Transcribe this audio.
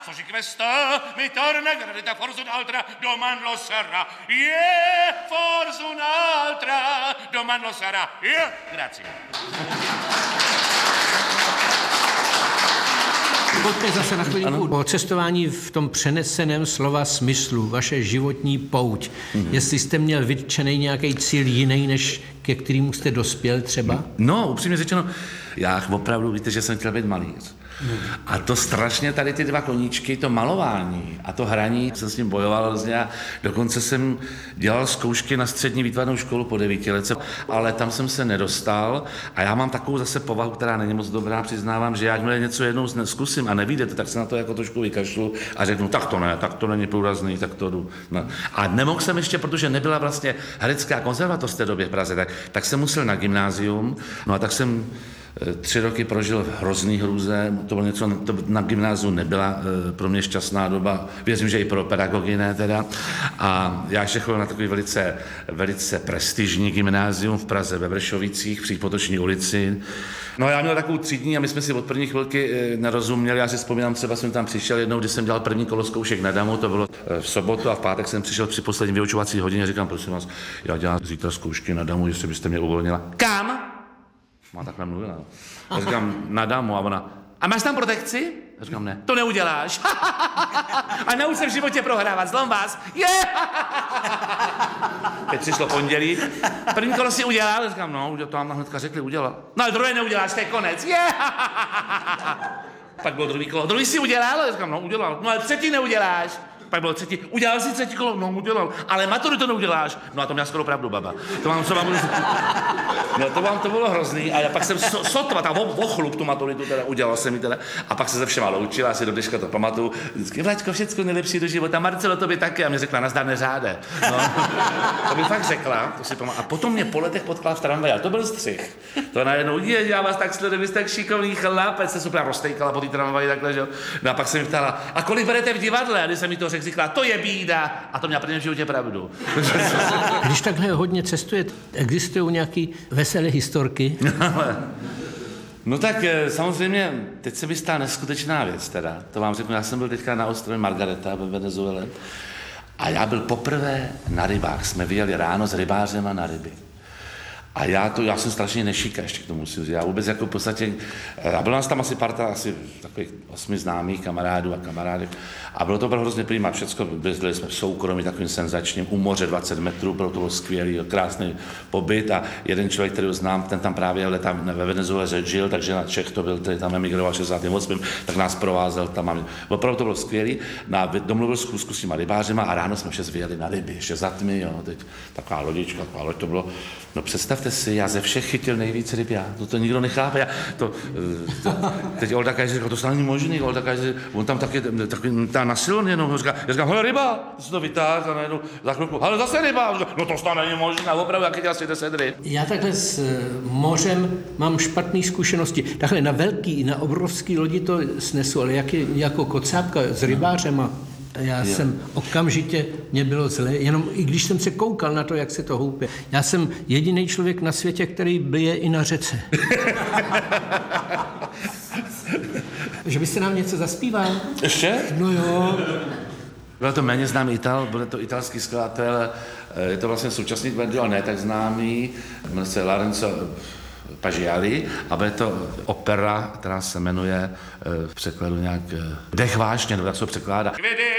Così questo mi torna gradita forse un'altra domani lo sarà. Forse un'altra domani lo sarà. Grazie. Pojďme zase na chvilku o cestování v tom přeneseném slova smyslu, vaše životní pouť. Jestli jste měl vytčený nějaký cíl jiný, než ke kterému jste dospěl třeba? No, upřímně řečeno, já opravdu, víte, že jsem chtěl být malíř. A to strašně tady ty dva koníčky, to malování a to hraní, jsem s ním bojoval hrozně a dokonce jsem dělal zkoušky na střední výtvarnou školu po 9letce, ale tam jsem se nedostal a já mám takovou zase povahu, která není moc dobrá, přiznávám, že jakmile něco jednou zkusím a nevyjde to, tak se na to jako trošku vykašlu a řeknu, tak to ne, tak to není průrazný, tak to jdu. No. A nemohl jsem ještě, protože nebyla vlastně herecká konzervatoř v té době v Praze, tak jsem musel na gymnázium, no a tak jsem 3 roky prožil v hrozný hrůze, to bylo něco, to na gymnáziu nebyla pro mě šťastná doba, věřím, že i pro pedagogy ne teda. A já ještě chodil na takový velice prestižní gymnázium v Praze ve Vršovicích, při Potoční ulici. No já měl takovou třídní a my jsme si od první chvilky nerozuměli, já si vzpomínám, třeba jsem tam přišel jednou, když jsem dělal první kolo zkoušek na Damu, to bylo v sobotu a v pátek jsem přišel při poslední vyučovací hodině a říkám, prosím vás, já dělám zítra zkoušky na Damu, jestli byste mě uvolnila. Kam? Má takhle mluvila. Já říkám, na Damu a ona, a máš tam protekci? Já říkám, ne. To neuděláš. A nauč se v životě prohrávat, zlom vás. Teď přišlo pondělí. První kolo si udělal? Já říkám, no, to vám hnedka řekli, udělal. No ale druhé neuděláš, to je konec. Pak bylo druhý kolo. Druhý si udělal? Já říkám, no, udělal. No ale třetí neuděláš. Pak bylo třetí. Udělal si třetí kolo? No, udělal. Ale maturu to neuděláš. No a to měla skoro pravdu, baba. To vám, co vám budu... No to bylo hrozný. A já pak jsem sotva, tam ochlup tu maturitu teda, udělal jsem ji teda. A pak se se všema loučila, asi do dneška to pamatuju. Vždycky, Vlaďko, všecko nejlepší do života. Marcelo, tobě taky. A mě řekla, nazdar neřáde. No, to by fakt řekla, to si pamatuju. A potom mě po letech potkala v tramvaji, ale to byl střih. To najednou, já vás tak sleduji, vy jste tak šikovný chlapec, se super roztejkala po té tramvaji takhle, že? No a pak jsem mi ptala, a kolik berete v divadle? A když jsem mi to řekl, říkala, to je bída. A to měla první v životě pravdu. Když takhle hodně cestujete, existují nějaký veselé historky? No tak samozřejmě, teď se mi stala neskutečná věc teda. To vám řeknu, já jsem byl teďka na ostrově Margareta ve Venezuele a já byl poprvé na rybách. Jsme vyjeli ráno s rybářema na ryby. A já jsem strašně nešíka, ještě k tomu musím říct. Já vůbec jako v podstatě, a bylo nás tam asi parta, asi takových 8 známých kamarádů a kamarádek. A bylo to opravdu hrozně prima, všecko, byli jsme v soukromí, takovým senzačním, u moře 20 metrů, bylo to bylo skvělý, krásný pobyt a jeden člověk, který ho znám, ten tam právě tam ve Venezuele žil, takže na Čech to byl, který tam emigroval 68, tak nás provázel tam. Opravdu to bylo skvělý, domluvil schůzku s těma rybářema a ráno jsme 6 vyjeli na ryby, ještě za tmy, jo, teď taková lodička, taková loď to bylo, no představte si, já ze všech chytil nejvíc ryb, to nikdo nechápe, teď Olda Kajzer říkal, to snad není možný, Olda Kajzer, on tam taky nasilon jenom, já říkám, hele ryba, to se to vytáhl a najednou za chvilku, hele zase ryba, říkám, no to snad není možný, a opravdu, jaký asi 10 ryb. Já takhle s mořem mám špatné zkušenosti, takhle na velký, na obrovský lodi to snesu, ale jako kocápka s rybářema, já jsem okamžitě, mě bylo zle, jenom i když jsem se koukal na to, jak se to houpe. Já jsem jediný člověk na světě, který blije i na řece. Že byste nám něco zaspíval? Ještě? No jo. Byl to méně známý Ital, byl to italský skladatel, je to vlastně současný ale ne tak známý, jmenuje se Lorenzo Pagliari a bude to opera, která se jmenuje v překladu nějak Dech vášně, nebo tak se ho překládá.